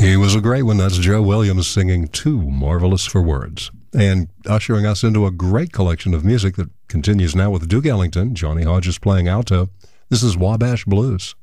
He was a great one. That's Joe Williams singing Too Marvelous for Words. And ushering us into a great collection of music that continues now with Duke Ellington. Johnny Hodges playing alto. This is Wabash Blues.